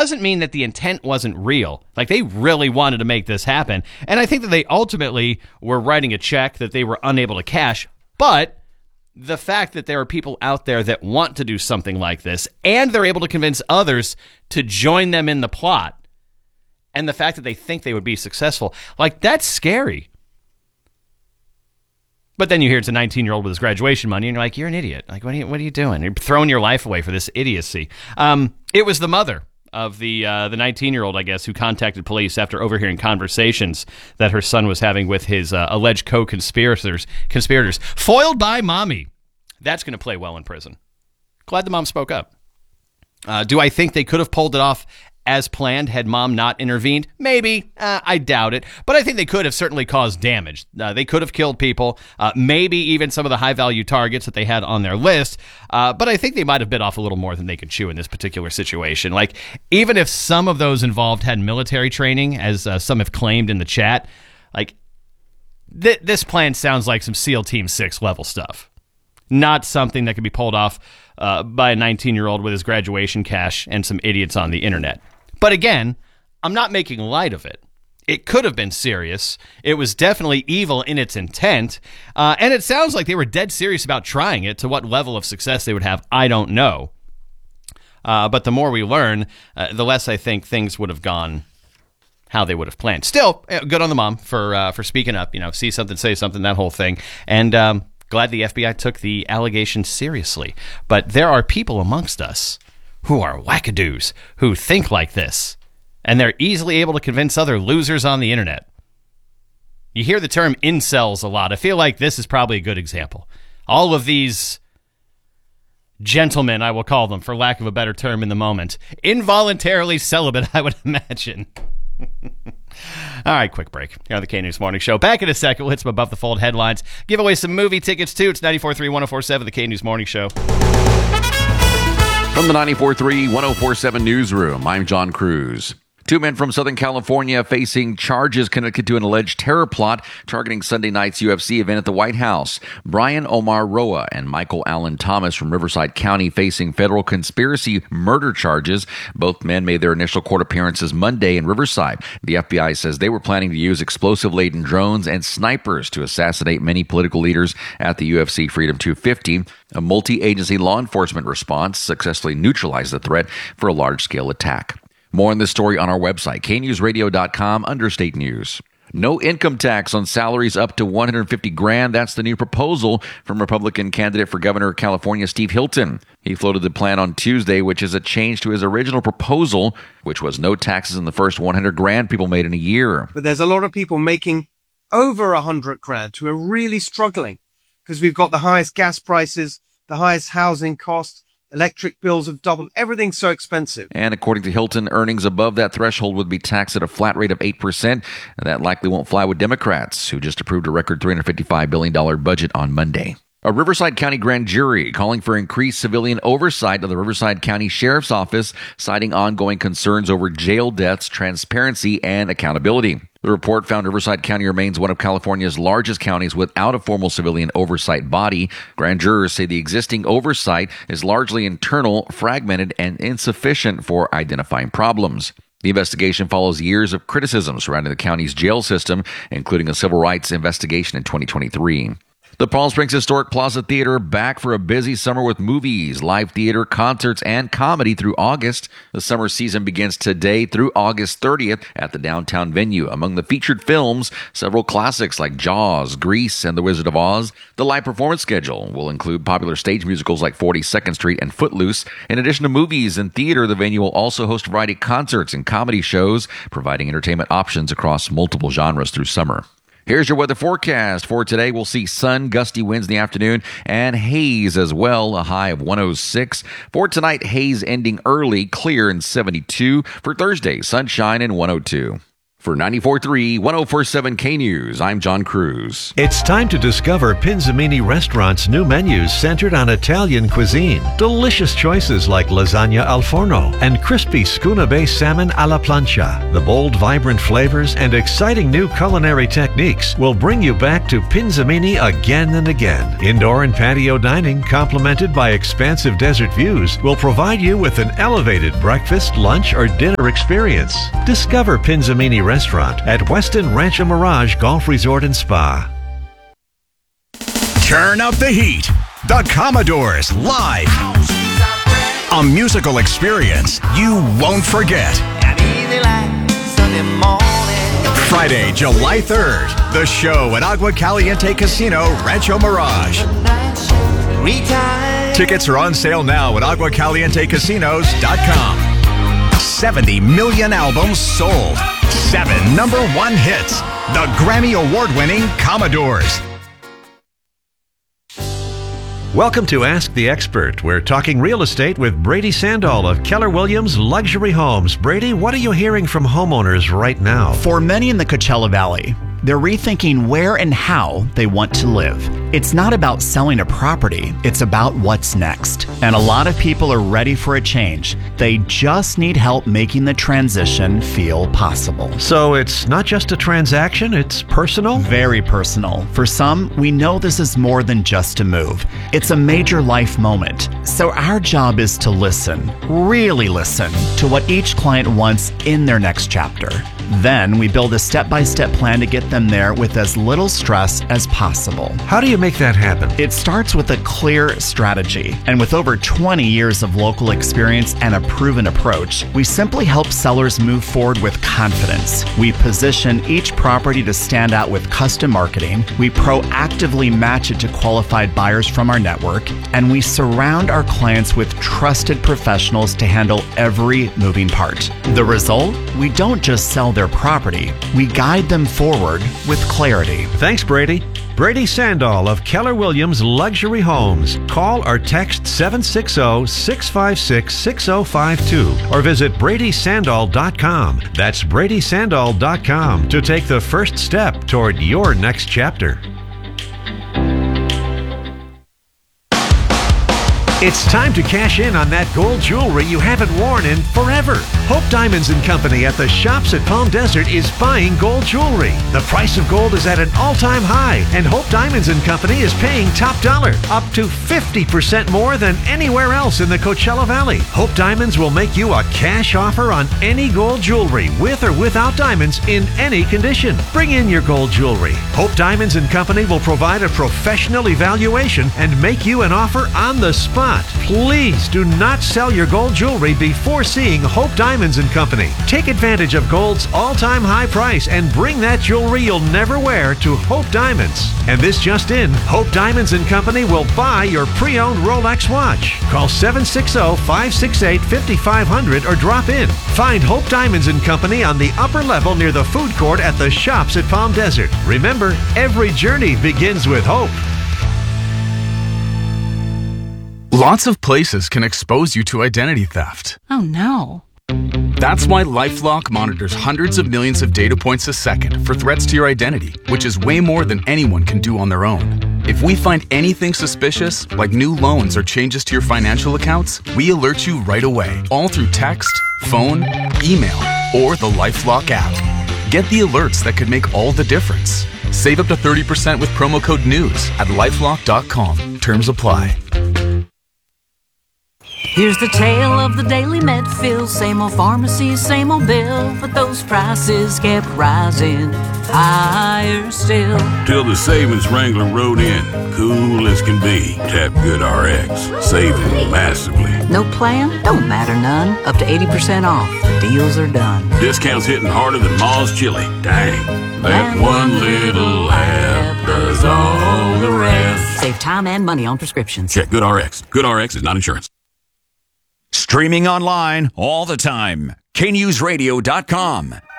doesn't mean that the intent wasn't real. Like, they really wanted to make this happen. And I think that they ultimately were writing a check that they were unable to cash. But the fact that there are people out there that want to do something like this, and they're able to convince others to join them in the plot, and the fact that they think they would be successful, like, that's scary. But then you hear it's a 19-year-old with his graduation money, and you're like, you're an idiot. Like, what are you doing? You're throwing your life away for this idiocy. It was the mother of the 19-year-old, I guess, who contacted police after overhearing conversations that her son was having with his alleged co-conspirators. Foiled by mommy. That's going to play well in prison. Glad the mom spoke up. Do I think they could have pulled it off as planned had mom not intervened? Maybe. I doubt it. But I think they could have certainly caused damage. They could have killed people, maybe even some of the high-value targets that they had on their list. But I think they might have bit off a little more than they could chew in this particular situation. Like, even if some of those involved had military training, as some have claimed in the chat, like, this plan sounds like some SEAL Team 6 level stuff. Not something that could be pulled off by a 19-year-old with his graduation cash and some idiots on the internet. But again, I'm not making light of it. It could have been serious. It was definitely evil in its intent. And it sounds like they were dead serious about trying it. To what level of success they would have, I don't know. But the more we learn, the less I think things would have gone how they would have planned. Still, good on the mom for speaking up. You know, see something, say something, that whole thing. And glad the FBI took the allegation seriously. But there are people amongst us who are wackadoos, who think like this, and they're easily able to convince other losers on the internet. You hear the term incels a lot. I feel like this is probably a good example. All of these gentlemen, I will call them, for lack of a better term in the moment, involuntarily celibate, I would imagine. All right, quick break here on the K-News Morning Show. Back in a second. We'll hit some above the fold headlines. Give away some movie tickets, too. It's 94.3, 104.7, the K-News Morning Show. From the 94.3, 104.7 newsroom, I'm John Cruz. Two men from Southern California facing charges connected to an alleged terror plot targeting Sunday night's UFC event at the White House. Brian Omar Roa and Michael Allen Thomas from Riverside County facing federal conspiracy murder charges. Both men made their initial court appearances Monday in Riverside. The FBI says they were planning to use explosive-laden drones and snipers to assassinate many political leaders at the UFC Freedom 250. A multi-agency law enforcement response successfully neutralized the threat for a large-scale attack. More on this story on our website, knewsradio.com, under state news. No income tax on salaries up to $150,000. That's the new proposal from Republican candidate for governor of California, Steve Hilton. He floated the plan on Tuesday, which is a change to his original proposal, which was no taxes on the first $100,000 people made in a year. But there's a lot of people making over $100,000 who are really struggling because we've got the highest gas prices, the highest housing costs. Electric bills have doubled. Everything's so expensive. And according to Hilton, earnings above that threshold would be taxed at a flat rate of 8%. And that likely won't fly with Democrats, who just approved a record $355 billion budget on Monday. A Riverside County grand jury calling for increased civilian oversight of the Riverside County Sheriff's Office, citing ongoing concerns over jail deaths, transparency, and accountability. The report found Riverside County remains one of California's largest counties without a formal civilian oversight body. Grand jurors say the existing oversight is largely internal, fragmented, and insufficient for identifying problems. The investigation follows years of criticism surrounding the county's jail system, including a civil rights investigation in 2023. The Palm Springs Historic Plaza Theater back for a busy summer with movies, live theater, concerts, and comedy through August. The summer season begins today through August 30th at the downtown venue. Among the featured films, several classics like Jaws, Grease, and The Wizard of Oz. The live performance schedule will include popular stage musicals like 42nd Street and Footloose. In addition to movies and theater, the venue will also host a variety of concerts and comedy shows, providing entertainment options across multiple genres through summer. Here's your weather forecast. For today, we'll see sun, gusty winds in the afternoon, and haze as well, a high of 106. For tonight, haze ending early, clear and 72. For Thursday, sunshine and 102. For 94.3, 104.7 K-News, I'm John Cruz. It's time to discover Pinzamini Restaurant's new menus centered on Italian cuisine. Delicious choices like lasagna al forno and crispy Scuna-based salmon alla plancha. The bold, vibrant flavors and exciting new culinary techniques will bring you back to Pinzamini again and again. Indoor and patio dining, complemented by expansive desert views, will provide you with an elevated breakfast, lunch, or dinner experience. Discover Pinzamini Restaurant at Weston Rancho Mirage Golf Resort and Spa. Turn up the heat. The Commodores live. A musical experience you won't forget. Friday, July 3rd, the show at Agua Caliente Casino, Rancho Mirage. Tickets are on sale now at aguacalientecasinos.com. 70 million albums sold. 7 #1 hits. The Grammy Award-winning Commodores. Welcome to Ask the Expert. We're talking real estate with Brady Sandall of Keller Williams Luxury Homes. Brady, what are you hearing from homeowners right now? For many in the Coachella Valley, they're rethinking where and how they want to live. It's not about selling a property, it's about what's next. And a lot of people are ready for a change. They just need help making the transition feel possible. So it's not just a transaction, it's personal? Very personal. For some, we know this is more than just a move. It's a major life moment. So our job is to listen, really listen, to what each client wants in their next chapter. Then we build a step-by-step plan to get them there with as little stress as possible. How do you make that happen? It starts with a clear strategy. And with over 20 years of local experience and a proven approach, we simply help sellers move forward with confidence. We position each property to stand out with custom marketing. We proactively match it to qualified buyers from our network. And we surround our clients with trusted professionals to handle every moving part. The result? We don't just sell their property, we guide them forward with clarity. Thanks, Brady. Brady Sandall of Keller Williams Luxury Homes. Call or text 760-656-6052 or visit BradySandall.com. That's BradySandall.com to take the first step toward your next chapter. It's time to cash in on that gold jewelry you haven't worn in forever. Hope Diamonds & Company at the Shops at Palm Desert is buying gold jewelry. The price of gold is at an all-time high, and Hope Diamonds & Company is paying top dollar, up to 50% more than anywhere else in the Coachella Valley. Hope Diamonds will make you a cash offer on any gold jewelry, with or without diamonds, in any condition. Bring in your gold jewelry. Hope Diamonds & Company will provide a professional evaluation and make you an offer on the spot. Please do not sell your gold jewelry before seeing Hope Diamonds & Company. Take advantage of gold's all-time high price and bring that jewelry you'll never wear to Hope Diamonds. And this just in, Hope Diamonds & Company will buy your pre-owned Rolex watch. Call 760-568-5500 or drop in. Find Hope Diamonds & Company on the upper level near the food court at the Shops at Palm Desert. Remember, every journey begins with hope. Lots of places can expose you to identity theft. Oh no. That's why LifeLock monitors hundreds of millions of data points a second for threats to your identity, which is way more than anyone can do on their own. If we find anything suspicious, like new loans or changes to your financial accounts, we alert you right away, all through text, phone, email, or the LifeLock app. Get the alerts that could make all the difference. Save up to 30% with promo code NEWS at lifelock.com. Terms apply. Here's the tale of the Daily Medfield. Same old pharmacy, same old bill, but those prices kept rising higher still. Till the savings wrangler rode in, cool as can be. Tap GoodRx, saving massively. No plan? Don't matter none. Up to 80% off. The deals are done. Discounts hitting harder than Ma's chili. Dang, that one little app does all the rest. Save time and money on prescriptions. Check GoodRx. GoodRx is not insurance. Streaming online all the time. KNewsRadio.com.